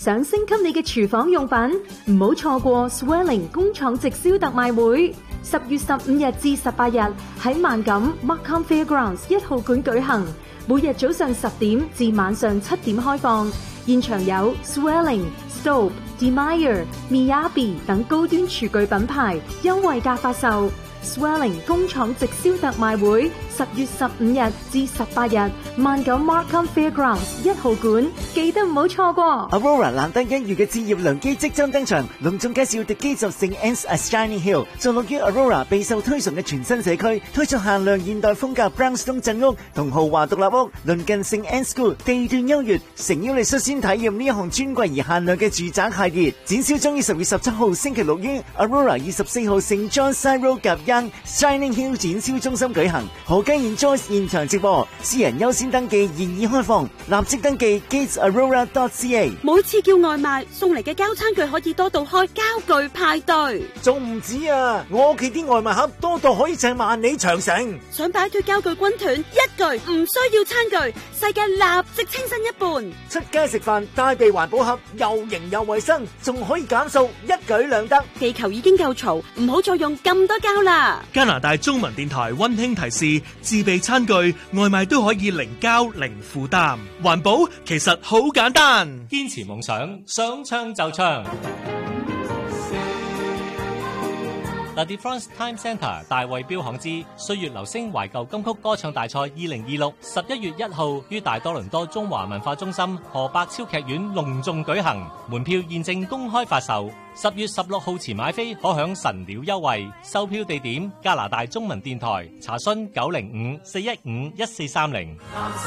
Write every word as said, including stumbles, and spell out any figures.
想升級你嘅廚房用品，唔好錯過 Swelling 工廠直銷特賣會，十月十五日至十八日喺萬錦 Markham Fairgrounds 一號館舉行，每日早上十點至晚上七點開放，現場有 Swelling、Stobe、Demeyer、Miyabi 等高端廚具品牌優惠價發售。Swelling 工廠直銷特賣會，十月十五日至十八日，萬九 Markham Fairgrounds 一號館，記得唔好錯過。 Aurora 藍燈欣悅嘅置業良機即將登場，隆重介紹 The Gates of Saint Anne's at Shining Hill， 坐落於 Aurora 備受推崇嘅全新社區，推出限量現代風格 Brownstone 鎮屋同豪華獨立屋，鄰近 Saint Anne's School， 地段優越，誠邀你率先體驗呢一項尊貴而限量嘅住宅系列。展銷將於十月十七號星期六於 Aurora 二十四號 Saint John Side Road 夾因 Shining Hill 展銷中心舉行，何家燕 Joyce 現場直播，私人優先登記現已開放，立即登記 gates aurora dot c a。 每次叫外賣送嚟嘅膠餐具可以多到開膠具派對， 仲唔止啊！我屋企啲外賣盒多到可以掟萬里長城。 想擺脫膠具軍團，一句唔需要餐具，世界立即清新一半。 出街食飯帶備環保盒，又型又衛生，仲可以減數，一舉兩得。 地球已經夠嘈，唔好再用咁多膠啦。 加拿大中文電台溫馨提示：自備餐具、外賣都可以零膠零負擔，環保其實好簡單。 堅持夢想，想唱就唱。The DeFrance Time Centre 大衛標行之歲月流星懷舊金曲歌唱大賽二零二六，十一月一號於大多倫多中華文化中心河百超劇院隆重舉行，門票現正公開發售。十月十六號前買飛可享神鳥優惠，售票地點加拿大中文電台，查詢九零五四一五一四三零。